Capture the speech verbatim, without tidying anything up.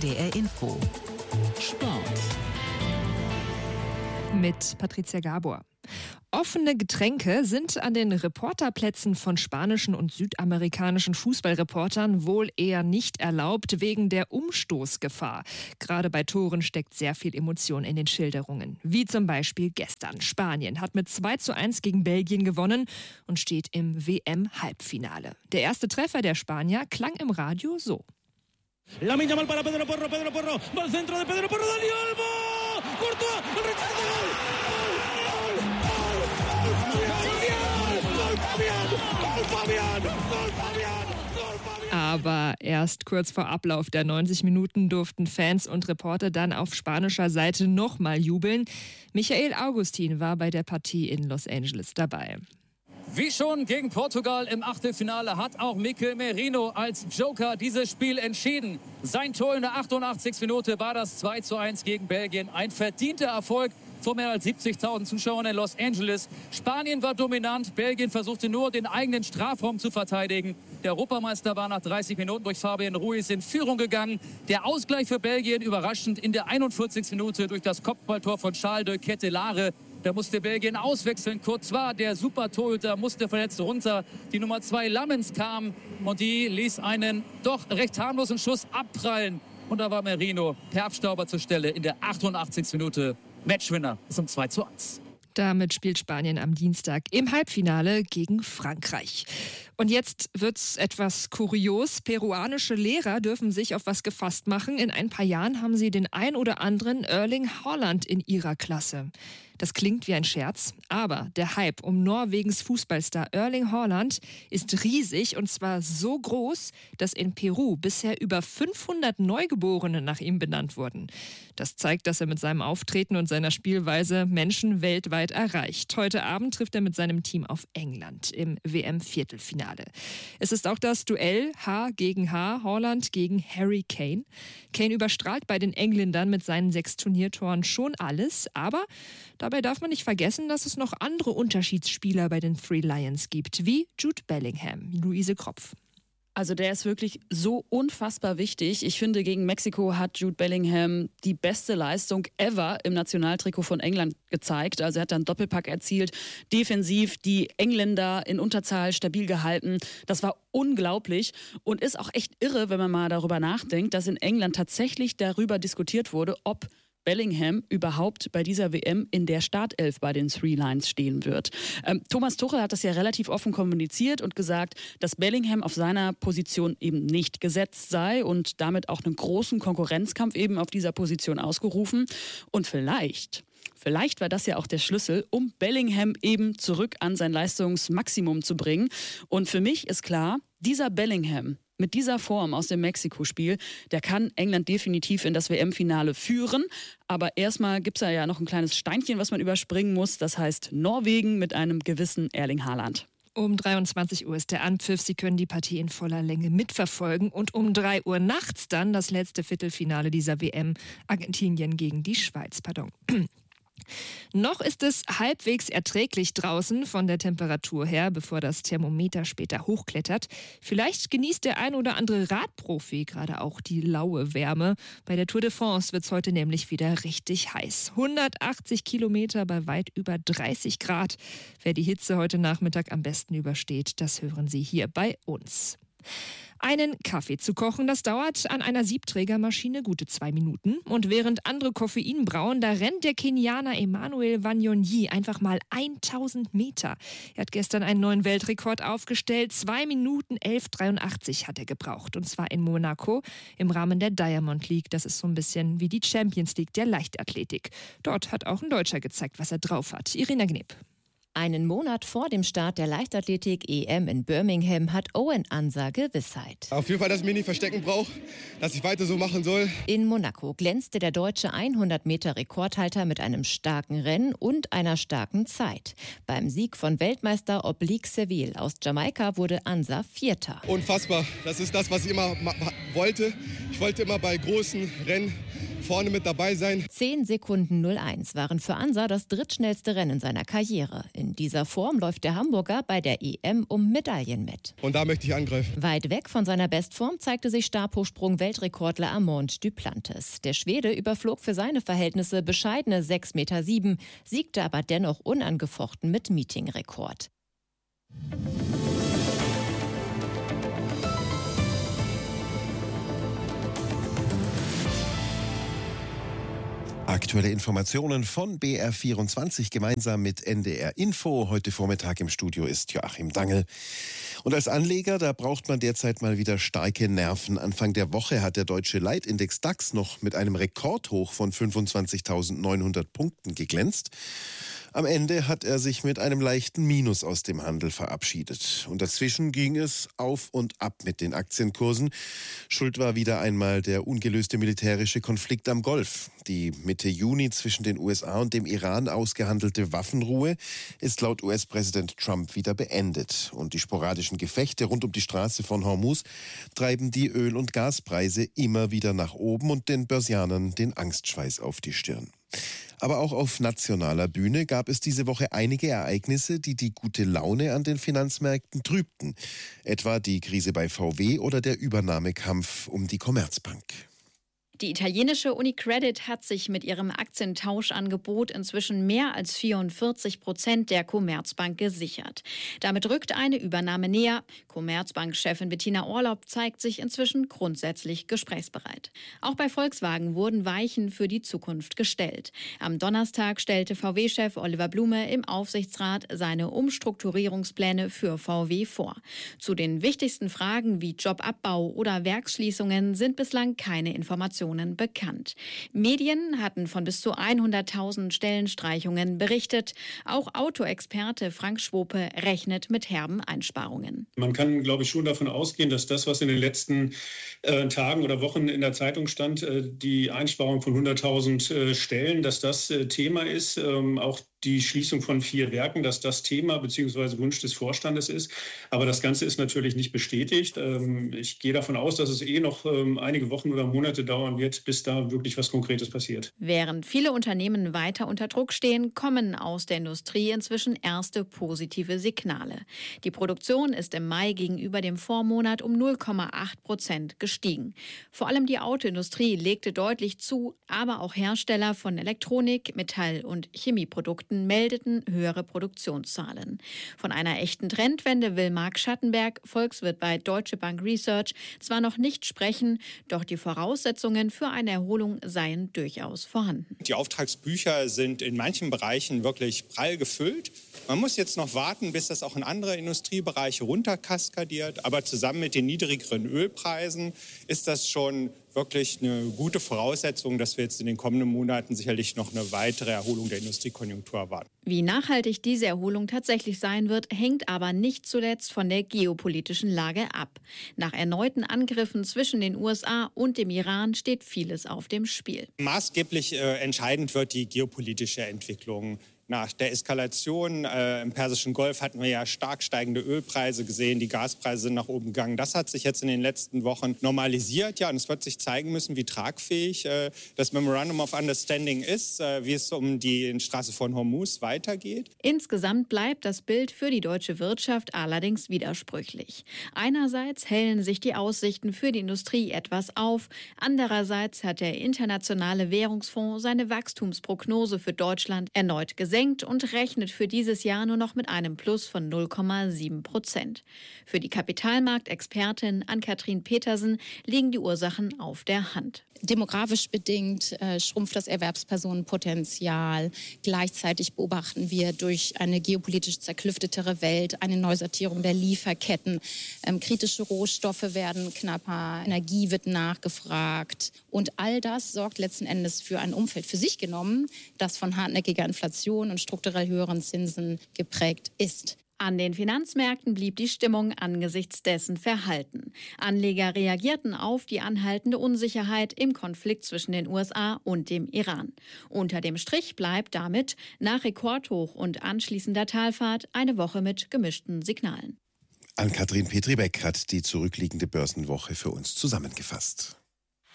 D R Info Sport mit Patricia Gabor. Offene Getränke sind an den Reporterplätzen von spanischen und südamerikanischen Fußballreportern wohl eher nicht erlaubt wegen der Umstoßgefahr. Gerade bei Toren steckt sehr viel Emotion in den Schilderungen. Wie zum Beispiel gestern. Spanien hat mit zwei zu eins gegen Belgien gewonnen und steht im W M-Halbfinale. Der erste Treffer der Spanier klang im Radio so. Lamine Yamal para Pedro Porro, Pedro Porro, va al centro de Pedro Porro, Dani Olmo, Courtois, el rechazo de gol, gol, gol, Fabian, gol, Fabian, gol, Fabian, gol, Fabian. Aber erst kurz vor Ablauf der neunzig Minuten durften Fans und Reporter dann auf spanischer Seite nochmal jubeln. Michael Augustin war bei der Partie in Los Angeles dabei. Wie schon gegen Portugal im Achtelfinale hat auch Mikel Merino als Joker dieses Spiel entschieden. Sein Tor in der achtundachtzigsten Minute war das zwei zu eins gegen Belgien. Ein verdienter Erfolg vor mehr als siebzigtausend Zuschauern in Los Angeles. Spanien war dominant, Belgien versuchte nur, den eigenen Strafraum zu verteidigen. Der Europameister war nach dreißig Minuten durch Fabian Ruiz in Führung gegangen. Der Ausgleich für Belgien überraschend in der einundvierzigsten Minute durch das Kopfballtor von Charles de Ketelaere. Da musste Belgien auswechseln. Courtois, der Super-Torhüter, musste verletzt runter. Die Nummer zwei Lammens kam und die ließ einen doch recht harmlosen Schuss abprallen. Und da war Merino per Abstauber zur Stelle in der achtundachtzigsten Minute. Matchwinner zum zwei zu eins. Damit spielt Spanien am Dienstag im Halbfinale gegen Frankreich. Und jetzt wird's etwas kurios. Peruanische Lehrer dürfen sich auf was gefasst machen. In ein paar Jahren haben sie den ein oder anderen Erling Haaland in ihrer Klasse. Das klingt wie ein Scherz, aber der Hype um Norwegens Fußballstar Erling Haaland ist riesig und zwar so groß, dass in Peru bisher über fünfhundert Neugeborene nach ihm benannt wurden. Das zeigt, dass er mit seinem Auftreten und seiner Spielweise Menschen weltweit erreicht. Heute Abend trifft er mit seinem Team auf England im W M-Viertelfinale. Es ist auch das Duell H gegen H, Haaland gegen Harry Kane. Kane überstrahlt bei den Engländern mit seinen sechs Turniertoren schon alles, aber dabei darf man nicht vergessen, dass es noch andere Unterschiedsspieler bei den Three Lions gibt, wie Jude Bellingham. Luise Kropf. Also der ist wirklich so unfassbar wichtig. Ich finde, gegen Mexiko hat Jude Bellingham die beste Leistung ever im Nationaltrikot von England gezeigt. Also er hat dann Doppelpack erzielt, defensiv die Engländer in Unterzahl stabil gehalten. Das war unglaublich und ist auch echt irre, wenn man mal darüber nachdenkt, dass in England tatsächlich darüber diskutiert wurde, ob Bellingham überhaupt bei dieser W M in der Startelf bei den Three Lions stehen wird. Ähm, Thomas Tuchel hat das ja relativ offen kommuniziert und gesagt, dass Bellingham auf seiner Position eben nicht gesetzt sei und damit auch einen großen Konkurrenzkampf eben auf dieser Position ausgerufen. Und vielleicht... Vielleicht war das ja auch der Schlüssel, um Bellingham eben zurück an sein Leistungsmaximum zu bringen. Und für mich ist klar, dieser Bellingham mit dieser Form aus dem Mexiko-Spiel, der kann England definitiv in das W M-Finale führen. Aber erstmal gibt es ja noch ein kleines Steinchen, was man überspringen muss. Das heißt Norwegen mit einem gewissen Erling Haaland. Um dreiundzwanzig Uhr ist der Anpfiff. Sie können die Partie in voller Länge mitverfolgen. Und um drei Uhr nachts dann das letzte Viertelfinale dieser W M. Argentinien gegen die Schweiz. Pardon. Noch ist es halbwegs erträglich draußen von der Temperatur her, bevor das Thermometer später hochklettert. Vielleicht genießt der ein oder andere Radprofi gerade auch die laue Wärme. Bei der Tour de France wird es heute nämlich wieder richtig heiß. hundertachtzig Kilometer bei weit über dreißig Grad. Wer die Hitze heute Nachmittag am besten übersteht, das hören Sie hier bei uns. Einen Kaffee zu kochen, das dauert an einer Siebträgermaschine gute zwei Minuten. Und während andere Koffein brauen, da rennt der Kenianer Emmanuel Wanyonyi einfach mal tausend Meter. Er hat gestern einen neuen Weltrekord aufgestellt. zwei Minuten elf dreiundachtzig hat er gebraucht. Und zwar in Monaco im Rahmen der Diamond League. Das ist so ein bisschen wie die Champions League der Leichtathletik. Dort hat auch ein Deutscher gezeigt, was er drauf hat. Irina Gneb. Einen Monat vor dem Start der Leichtathletik-E M in Birmingham hat Owen Ansa Gewissheit. Auf jeden Fall, dass ich mich nicht verstecken brauche, dass ich weiter so machen soll. In Monaco glänzte der deutsche hundert Meter Rekordhalter mit einem starken Rennen und einer starken Zeit. Beim Sieg von Weltmeister Oblique Seville aus Jamaika wurde Ansa Vierter. Unfassbar. Das ist das, was ich immer wollte. Ich wollte immer bei großen Rennen vorne mit dabei sein. zehn Sekunden null eins waren für Ansa das drittschnellste Rennen seiner Karriere. In dieser Form läuft der Hamburger bei der E M um Medaillen mit. Und da möchte ich angreifen. Weit weg von seiner Bestform zeigte sich Stabhochsprung-Weltrekordler Armand Duplantis. Der Schwede überflog für seine Verhältnisse bescheidene sechs Meter sieben, siegte aber dennoch unangefochten mit Meetingrekord. Aktuelle Informationen von B R vierundzwanzig gemeinsam mit N D R Info. Heute Vormittag im Studio ist Joachim Dangel. Und als Anleger, da braucht man derzeit mal wieder starke Nerven. Anfang der Woche hat der deutsche Leitindex DAX noch mit einem Rekordhoch von fünfundzwanzigtausendneunhundert Punkten geglänzt. Am Ende hat er sich mit einem leichten Minus aus dem Handel verabschiedet. Und dazwischen ging es auf und ab mit den Aktienkursen. Schuld war wieder einmal der ungelöste militärische Konflikt am Golf. Die Mitte Juni zwischen den U S A und dem Iran ausgehandelte Waffenruhe ist laut U S-Präsident Trump wieder beendet. Und die sporadischen Gefechte rund um die Straße von Hormuz treiben die Öl- und Gaspreise immer wieder nach oben und den Börsianern den Angstschweiß auf die Stirn. Aber auch auf nationaler Bühne gab es diese Woche einige Ereignisse, die die gute Laune an den Finanzmärkten trübten. Etwa die Krise bei V W oder der Übernahmekampf um die Commerzbank. Die italienische UniCredit hat sich mit ihrem Aktientauschangebot inzwischen mehr als vierundvierzig Prozent der Commerzbank gesichert. Damit rückt eine Übernahme näher. Commerzbank-Chefin Bettina Orlopp zeigt sich inzwischen grundsätzlich gesprächsbereit. Auch bei Volkswagen wurden Weichen für die Zukunft gestellt. Am Donnerstag stellte V W-Chef Oliver Blume im Aufsichtsrat seine Umstrukturierungspläne für V W vor. Zu den wichtigsten Fragen wie Jobabbau oder Werksschließungen sind bislang keine Informationen bekannt. Medien hatten von bis zu hunderttausend Stellenstreichungen berichtet. Auch Autoexperte Frank Schwope rechnet mit herben Einsparungen. Man kann, glaube ich, schon davon ausgehen, dass das, was in den letzten äh, Tagen oder Wochen in der Zeitung stand, äh, die Einsparung von hunderttausend äh, Stellen, dass das äh, Thema ist. Ähm, auch die Schließung von vier Werken, dass das Thema bzw. Wunsch des Vorstandes ist. Aber das Ganze ist natürlich nicht bestätigt. Ähm, ich gehe davon aus, dass es eh noch ähm, einige Wochen oder Monate dauern wird, bis da wirklich was Konkretes passiert. Während viele Unternehmen weiter unter Druck stehen, kommen aus der Industrie inzwischen erste positive Signale. Die Produktion ist im Mai gegenüber dem Vormonat um null Komma acht Prozent gestiegen. Vor allem die Autoindustrie legte deutlich zu, aber auch Hersteller von Elektronik, Metall- und Chemieprodukten meldeten höhere Produktionszahlen. Von einer echten Trendwende will Marc Schattenberg, Volkswirt bei Deutsche Bank Research, zwar noch nicht sprechen, doch die Voraussetzungen für eine Erholung seien durchaus vorhanden. Die Auftragsbücher sind in manchen Bereichen wirklich prall gefüllt. Man muss jetzt noch warten, bis das auch in andere Industriebereiche runterkaskadiert. Aber zusammen mit den niedrigeren Ölpreisen ist das schon wirklich eine gute Voraussetzung, dass wir jetzt in den kommenden Monaten sicherlich noch eine weitere Erholung der Industriekonjunktur erwarten. Wie nachhaltig diese Erholung tatsächlich sein wird, hängt aber nicht zuletzt von der geopolitischen Lage ab. Nach erneuten Angriffen zwischen den U S A und dem Iran steht vieles auf dem Spiel. Maßgeblich äh, entscheidend wird die geopolitische Entwicklung. Nach der Eskalation äh, im Persischen Golf hatten wir ja stark steigende Ölpreise gesehen, die Gaspreise sind nach oben gegangen. Das hat sich jetzt in den letzten Wochen normalisiert. Ja, und es wird sich zeigen müssen, wie tragfähig äh, das Memorandum of Understanding ist, äh, wie es um die Straße von Hormuz weitergeht. Insgesamt bleibt das Bild für die deutsche Wirtschaft allerdings widersprüchlich. Einerseits hellen sich die Aussichten für die Industrie etwas auf. Andererseits hat der Internationale Währungsfonds seine Wachstumsprognose für Deutschland erneut gesenkt und rechnet für dieses Jahr nur noch mit einem Plus von null Komma sieben Prozent. Für die Kapitalmarktexpertin Ann-Kathrin Petersen liegen die Ursachen auf der Hand. Demografisch bedingt äh, schrumpft das Erwerbspersonenpotenzial. Gleichzeitig beobachten wir durch eine geopolitisch zerklüftetere Welt eine Neusortierung der Lieferketten. Ähm, kritische Rohstoffe werden knapper, Energie wird nachgefragt. Und all das sorgt letzten Endes für ein Umfeld für sich genommen, das von hartnäckiger Inflation und strukturell höheren Zinsen geprägt ist. An den Finanzmärkten blieb die Stimmung angesichts dessen verhalten. Anleger reagierten auf die anhaltende Unsicherheit im Konflikt zwischen den U S A und dem Iran. Unter dem Strich bleibt damit nach Rekordhoch und anschließender Talfahrt eine Woche mit gemischten Signalen. Ann-Kathrin Petri-Beck hat die zurückliegende Börsenwoche für uns zusammengefasst.